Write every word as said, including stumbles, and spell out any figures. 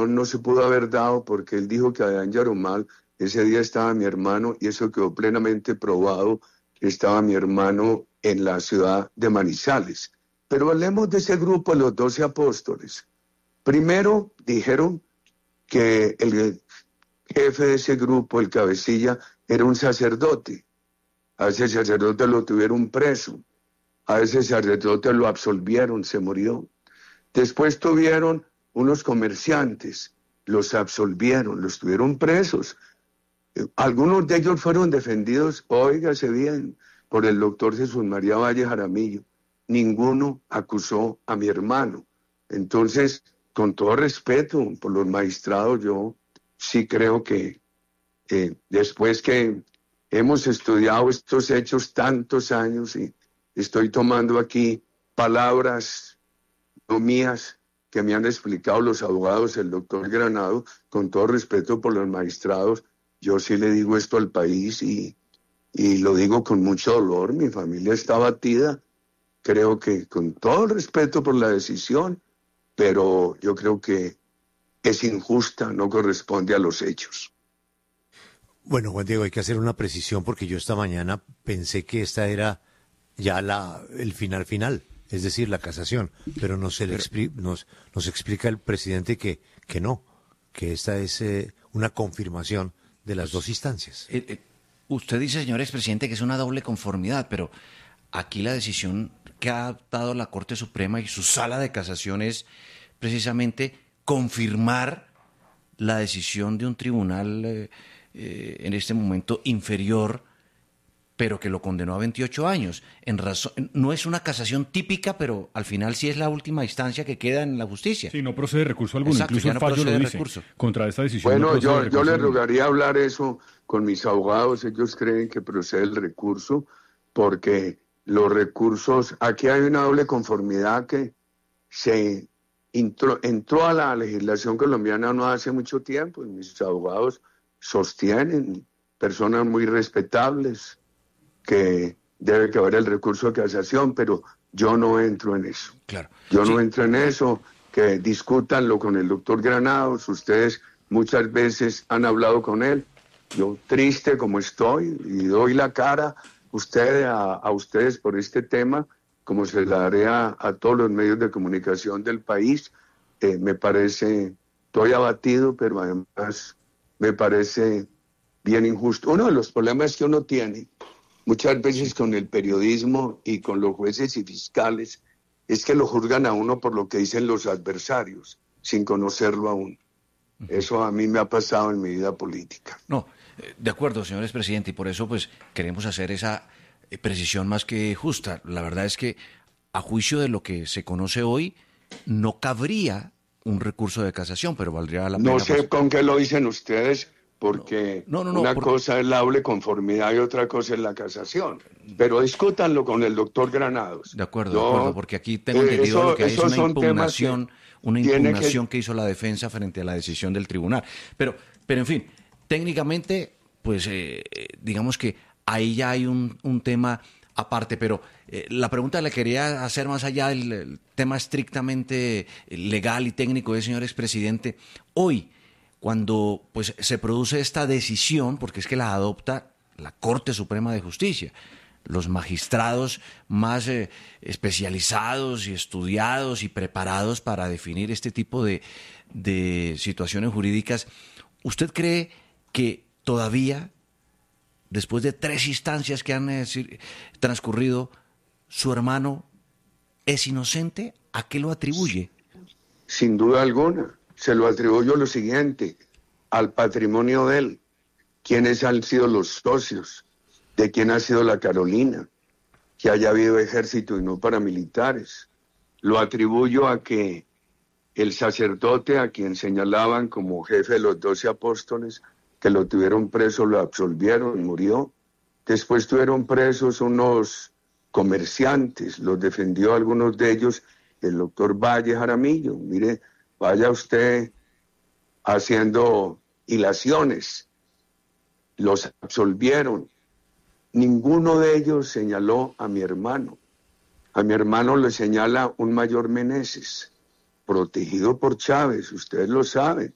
decisión no se pudo haber dado porque él dijo que allá en Yarumal ese día estaba mi hermano y eso quedó plenamente probado que estaba mi hermano en la ciudad de Manizales. Pero hablemos de ese grupo de los doce apóstoles. Primero dijeron que el jefe de ese grupo, el cabecilla, era un sacerdote. A ese sacerdote lo tuvieron preso. A ese sacerdote lo absolvieron, se murió. Después tuvieron unos comerciantes, los absolvieron, los tuvieron presos. Algunos de ellos fueron defendidos, óigase bien, por el doctor Jesús María Valle Jaramillo. Ninguno acusó a mi hermano. Entonces, con todo respeto por los magistrados, yo sí creo que eh, después que hemos estudiado estos hechos tantos años y estoy tomando aquí palabras no mías que me han explicado los abogados, el doctor Granado, con todo respeto por los magistrados, yo sí le digo esto al país y, y lo digo con mucho dolor, mi familia está abatida, creo que con todo respeto por la decisión, pero yo creo que es injusta, no corresponde a los hechos. Bueno, Juan Diego, hay que hacer una precisión porque yo esta mañana pensé que esta era ya la el final final, es decir, la casación, pero nos, el expli- nos, nos explica el presidente que, que no, que esta es eh, una confirmación de las dos instancias. Eh, eh, usted dice, señor expresidente, que es una doble conformidad, pero aquí la decisión que ha dado la Corte Suprema y su sala de casación es precisamente confirmar la decisión de un tribunal eh, eh, en este momento inferior, pero que lo condenó a veintiocho años. En razón, no es una casación típica, pero al final sí es la última instancia que queda en la justicia. Sí, no procede recurso alguno. Exacto, incluso el no fallo lo dice. Recurso. Contra esta decisión bueno, no yo, yo le alguno. rogaría hablar eso con mis abogados. Ellos creen que procede el recurso porque los recursos, aquí hay una doble conformidad que se entró, entró a la legislación colombiana no hace mucho tiempo y mis abogados sostienen, personas muy respetables, que debe que haber el recurso de casación, pero yo no entro en eso. Claro. Yo sí. no entro en eso, que discútanlo con el doctor Granados, ustedes muchas veces han hablado con él, yo triste como estoy y doy la cara usted, a, a ustedes por este tema, como se la daré a, a todos los medios de comunicación del país, eh, me parece, estoy abatido, pero además me parece bien injusto. Uno de los problemas que uno tiene muchas veces con el periodismo y con los jueces y fiscales es que lo juzgan a uno por lo que dicen los adversarios, sin conocerlo aún. Uh-huh. Eso a mí me ha pasado en mi vida política. No, de acuerdo, señor expresidente, y por eso pues queremos hacer esa precisión más que justa. La verdad es que a juicio de lo que se conoce hoy, no cabría un recurso de casación, pero valdría la pena. No sé pues, con qué lo dicen ustedes, porque no, no, no, una porque... cosa es la doble conformidad y otra cosa es la casación. Pero discútanlo con el doctor Granados. De acuerdo, Yo, de acuerdo, porque aquí tengo entendido eh, eso, lo que hay es una impugnación, una impugnación que... que hizo la defensa frente a la decisión del tribunal. Pero, pero en fin, técnicamente, pues eh, digamos que ahí ya hay un, un tema aparte, pero eh, la pregunta le quería hacer más allá del el tema estrictamente legal y técnico de señor expresidente. Hoy, cuando pues se produce esta decisión, porque es que la adopta la Corte Suprema de Justicia, los magistrados más eh, especializados y estudiados y preparados para definir este tipo de, de situaciones jurídicas, ¿usted cree que todavía, después de tres instancias que han eh, transcurrido, su hermano es inocente? ¿A qué lo atribuye? Sin duda alguna. Se lo atribuyo lo siguiente, al patrimonio de él, quiénes han sido los socios, de quién ha sido la Carolina, que haya habido ejército y no paramilitares. Lo atribuyo a que el sacerdote a quien señalaban como jefe de los doce apóstoles, que lo tuvieron preso, lo absolvieron, murió. Después tuvieron presos unos comerciantes, los defendió algunos de ellos el doctor Valle Jaramillo. Mire, vaya usted haciendo hilaciones, los absolvieron. Ninguno de ellos señaló a mi hermano. A mi hermano le señala un mayor Meneses, protegido por Chávez, ustedes lo saben.